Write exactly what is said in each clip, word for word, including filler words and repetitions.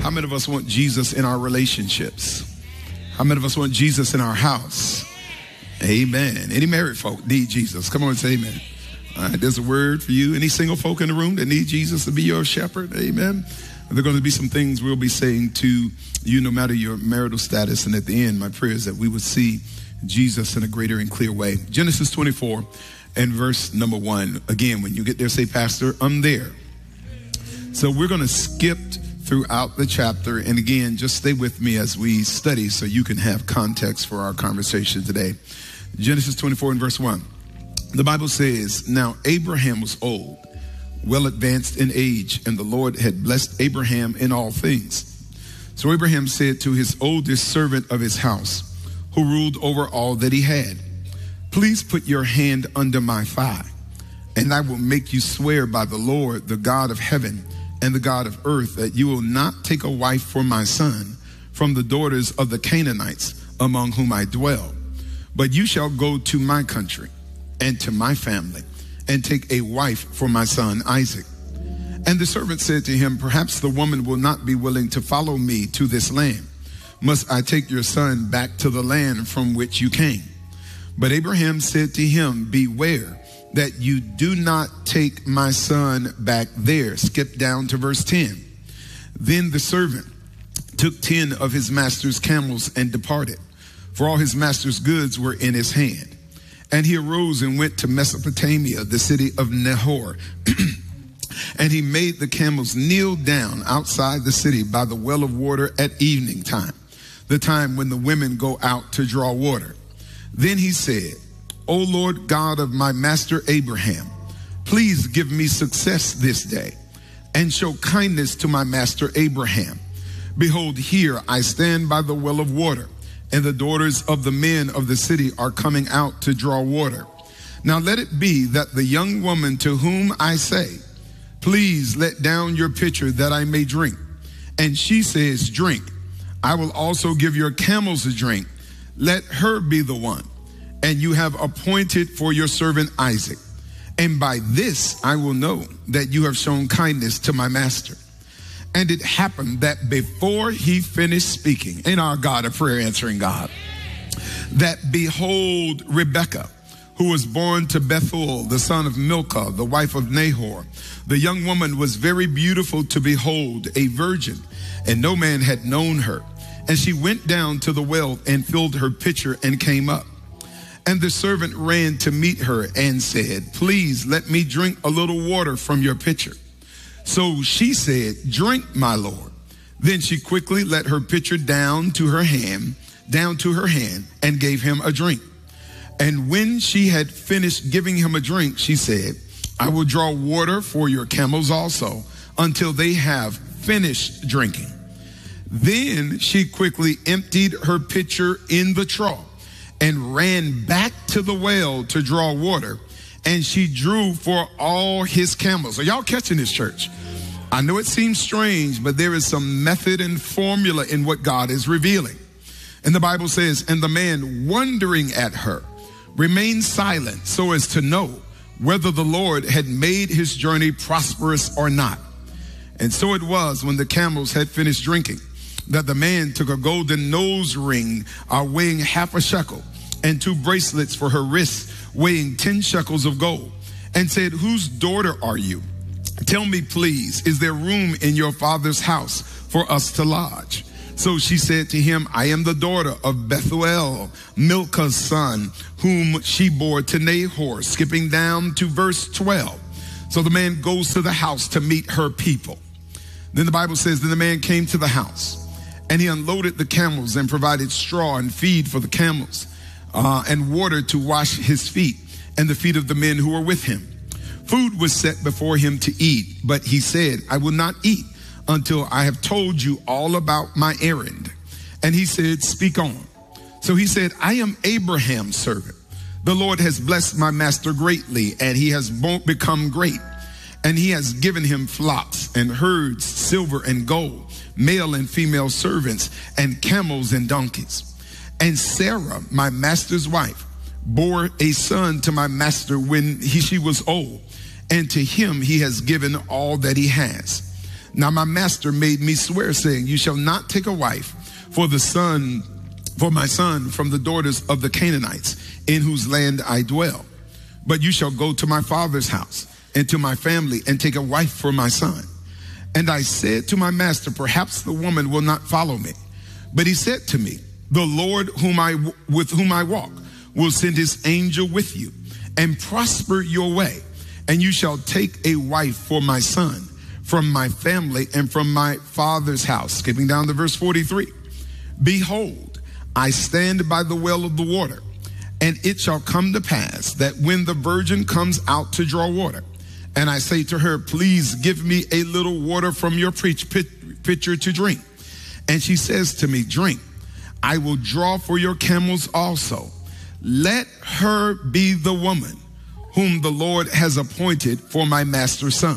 How many of us want Jesus in our relationships? How many of us want Jesus in our house? Amen. Any married folk need Jesus? Come on and say amen. All right, there's a word for you. Any single folk in the room that need Jesus to be your shepherd? Amen. There are going to be some things we'll be saying to you no matter your marital status. And at the end, my prayer is that we would see Jesus in a greater and clear way. Genesis twenty-four and verse number one. Again, when you get there, say, Pastor, I'm there. So we're going to skip throughout the chapter. And again, just stay with me as we study so you can have context for our conversation today. Genesis twenty-four and verse one. The Bible says, now Abraham was old, well advanced in age, and the Lord had blessed Abraham in all things. So Abraham said to his oldest servant of his house, who ruled over all that he had, please put your hand under my thigh, and I will make you swear by the Lord, the God of heaven and the God of earth, that you will not take a wife for my son from the daughters of the Canaanites among whom I dwell, but you shall go to my country and to my family and take a wife for my son Isaac. And the servant said to him, perhaps the woman will not be willing to follow me to this land. Must I take your son back to the land from which you came? But Abraham said to him, beware that you do not take my son back there. Skip down to verse ten. Then the servant took ten of his master's camels and departed, for all his master's goods were in his hand. And he arose and went to Mesopotamia, the city of Nahor. And he made the camels kneel down outside the city by the well of water at evening time, the time when the women go out to draw water. Then he said, O Lord God of my master Abraham, please give me success this day and show kindness to my master Abraham. Behold, here I stand by the well of water, and the daughters of the men of the city are coming out to draw water. Now let it be that the young woman to whom I say, please let down your pitcher that I may drink, and she says, drink, I will also give your camels a drink. Let her be the one, and you have appointed for your servant Isaac. And by this I will know that you have shown kindness to my master. And it happened that before he finished speaking, ain't our God a prayer answering God, that behold, Rebekah, who was born to Bethuel, the son of Milcah, the wife of Nahor, the young woman was very beautiful to behold, a virgin, and no man had known her. And she went down to the well and filled her pitcher and came up. And the servant ran to meet her and said, please let me drink a little water from your pitcher. So she said, drink, my lord. Then she quickly let her pitcher down to her hand, down to her hand, and gave him a drink. And when she had finished giving him a drink, she said, I will draw water for your camels also until they have finished drinking. Then she quickly emptied her pitcher in the trough and ran back to the well to draw water. And she drew for all his camels. Are y'all catching this, church? I know it seems strange, but there is some method and formula in what God is revealing. And the Bible says, and the man, wondering at her, remained silent so as to know whether the Lord had made his journey prosperous or not. And so it was, when the camels had finished drinking, that the man took a golden nose ring uh, weighing half a shekel, and two bracelets for her wrists weighing ten shekels of gold, and said, whose daughter are you? Tell me, please, is there room in your father's house for us to lodge? So she said to him, I am the daughter of Bethuel, Milcah's son, whom she bore to Nahor. Skipping down to verse twelve. So the man goes to the house to meet her people. Then the Bible says, then the man came to the house, and he unloaded the camels and provided straw and feed for the camels, uh, and water to wash his feet and the feet of the men who were with him. Food was set before him to eat, but he said, I will not eat until I have told you all about my errand. And he said, speak on. So he said, I am Abraham's servant. The Lord has blessed my master greatly, and he has become great. And he has given him flocks and herds, silver and gold, male and female servants, and camels and donkeys. And Sarah, my master's wife, bore a son to my master when he, she was old, and to him he has given all that he has. Now my master made me swear, saying, you shall not take a wife for the son, for my son from the daughters of the Canaanites, in whose land I dwell. But you shall go to my father's house and to my family and take a wife for my son. And I said to my master, perhaps the woman will not follow me. But he said to me, the Lord whom I, with whom I walk will send his angel with you and prosper your way. And you shall take a wife for my son from my family and from my father's house. Skipping down to verse forty-three. Behold, I stand by the well of the water, and it shall come to pass that when the virgin comes out to draw water, and I say to her, please give me a little water from your pitcher to drink. And she says to me, drink. I will draw for your camels also. Let her be the woman whom the Lord has appointed for my master's son.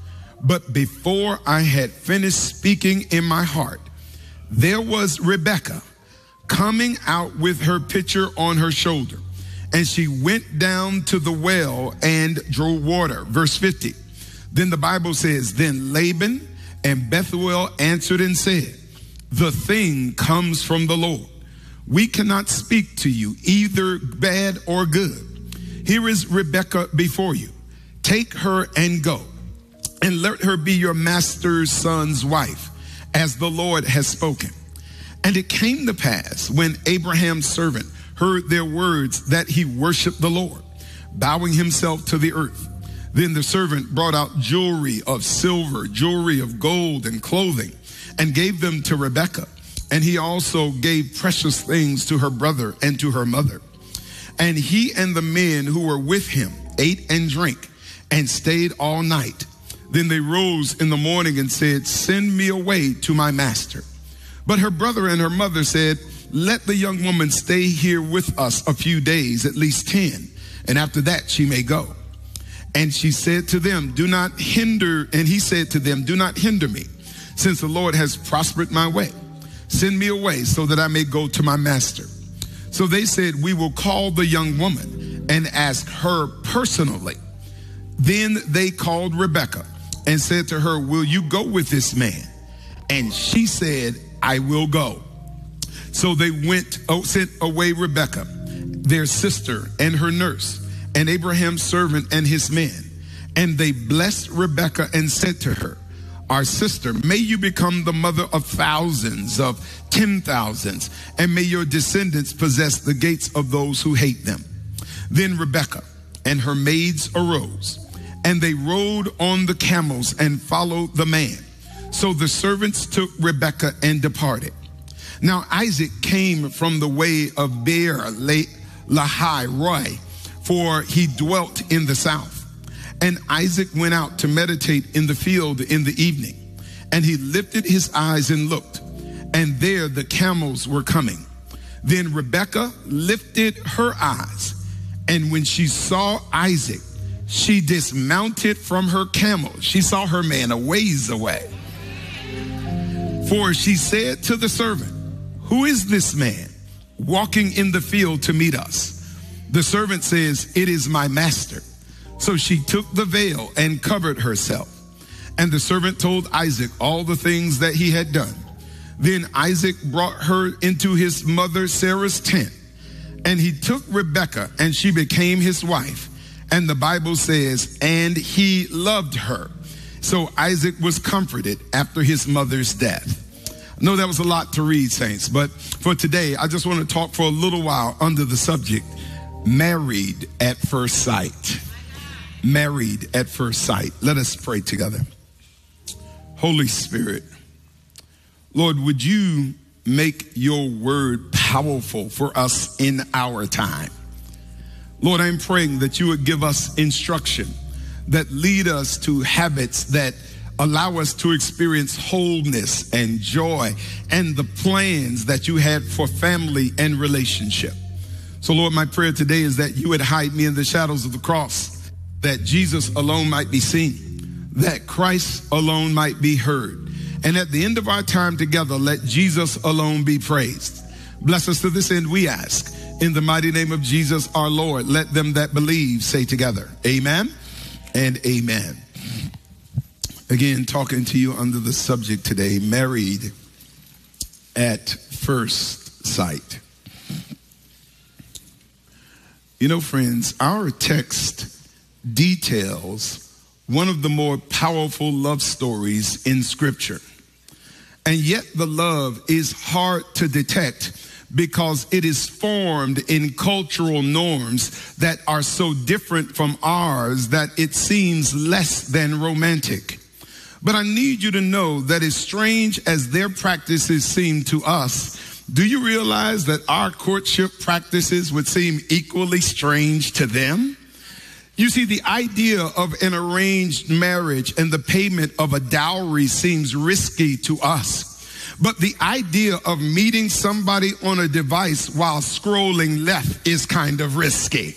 But before I had finished speaking in my heart, there was Rebekah coming out with her pitcher on her shoulder. And she went down to the well and drew water. Verse fifty. Then the Bible says, then Laban and Bethuel answered and said, the thing comes from the Lord. We cannot speak to you, either bad or good. Here is Rebekah before you. Take her and go, and let her be your master's son's wife, as the Lord has spoken. And it came to pass, when Abraham's servant heard their words, that he worshiped the Lord, bowing himself to the earth. Then the servant brought out jewelry of silver, jewelry of gold, and clothing, and gave them to Rebekah. And he also gave precious things to her brother and to her mother. And he and the men who were with him ate and drank and stayed all night. Then they rose in the morning and said, send me away to my master. But her brother and her mother said, let the young woman stay here with us a few days, at least ten, and after that she may go. And she said to them, do not hinder, and he said to them, do not hinder me, since the Lord has prospered my way. Send me away so that I may go to my master. So they said, we will call the young woman and ask her personally. Then they called Rebekah and said to her, will you go with this man? And she said, I will go. So they went, oh, sent away Rebekah, their sister, and her nurse, and Abraham's servant and his men. And they blessed Rebekah and said to her, our sister, may you become the mother of thousands, of ten thousands, and may your descendants possess the gates of those who hate them. Then Rebekah and her maids arose, and they rode on the camels and followed the man. So the servants took Rebekah and departed. Now Isaac came from the way of Beer Lahai Roi, for he dwelt in the south. And Isaac went out to meditate in the field in the evening. And he lifted his eyes and looked, and there the camels were coming. Then Rebekah lifted her eyes, and when she saw Isaac, she dismounted from her camel. She saw her man a ways away. For she said to the servant, who is this man walking in the field to meet us? The servant says, it is my master. So she took the veil and covered herself. And the servant told Isaac all the things that he had done. Then Isaac brought her into his mother Sarah's tent. And he took Rebekah, and she became his wife. And the Bible says, and he loved her. So Isaac was comforted after his mother's death. I know that was a lot to read, saints, but for today, I just want to talk for a little while under the subject, married at first sight. Married at first sight. Let us pray together. Holy Spirit, Lord, would you make your word powerful for us in our time? Lord, I'm praying that you would give us instruction that lead us to habits that allow us to experience wholeness and joy and the plans that you had for family and relationship. So Lord, my prayer today is that you would hide me in the shadows of the cross, that Jesus alone might be seen, that Christ alone might be heard. And at the end of our time together, let Jesus alone be praised. Bless us to this end, we ask. In the mighty name of Jesus, our Lord, let them that believe say together, amen and amen. Again, talking to you under the subject today, married at first sight. You know, friends, our text details one of the more powerful love stories in Scripture. And yet the love is hard to detect because it is formed in cultural norms that are so different from ours that it seems less than romantic. But I need you to know that as strange as their practices seem to us, do you realize that our courtship practices would seem equally strange to them? You see, the idea of an arranged marriage and the payment of a dowry seems risky to us. But the idea of meeting somebody on a device while scrolling left is kind of risky.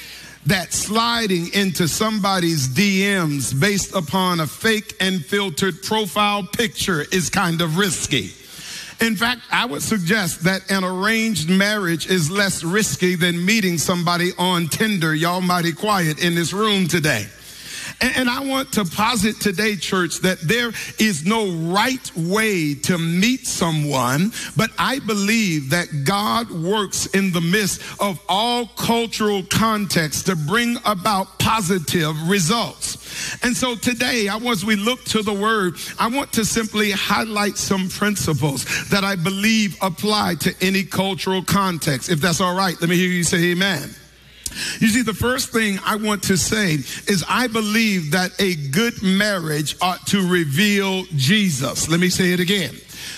That sliding into somebody's D Ms based upon a fake and filtered profile picture is kind of risky. In fact, I would suggest that an arranged marriage is less risky than meeting somebody on Tinder. Y'all mighty quiet in this room today. And, and I want to posit today, church, that there is no right way to meet someone, but I believe that God works in the midst of all cultural contexts to bring about positive results. And so today, I, as we look to the word, I want to simply highlight some principles that I believe apply to any cultural context. If that's all right, let me hear you say amen. You see, the first thing I want to say is I believe that a good marriage ought to reveal Jesus. Let me say it again.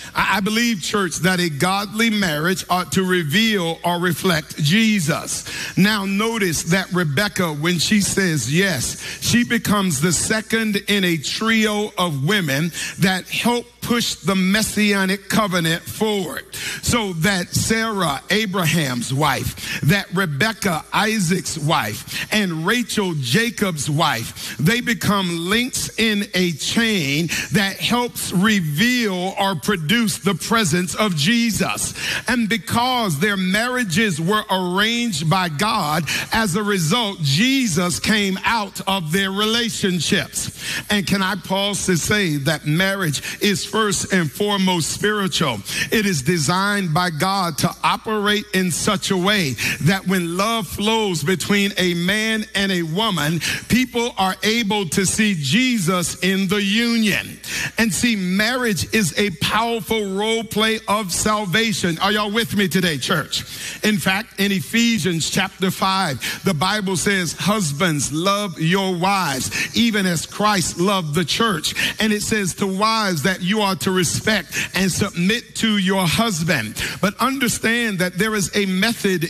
I believe, church, that a godly marriage ought to reveal or reflect Jesus. Now, notice that Rebecca, when she says yes, she becomes the second in a trio of women that help push the messianic covenant forward. So that Sarah, Abraham's wife, that Rebecca, Isaac's wife, and Rachel, Jacob's wife, they become links in a chain that helps reveal or produce the presence of Jesus. And because their marriages were arranged by God, as a result, Jesus came out of their relationships. And can I pause to say that marriage is first and foremost spiritual. It is designed by God to operate in such a way that when love flows between a man and a woman, people are able to see Jesus in the union. And see, marriage is a powerful role play of salvation. Are y'all with me today, church? In fact, in Ephesians chapter five, the Bible says, husbands, love your wives, even as Christ loved the church. And it says to wives that you are to respect and submit to your husband. But understand that there is a method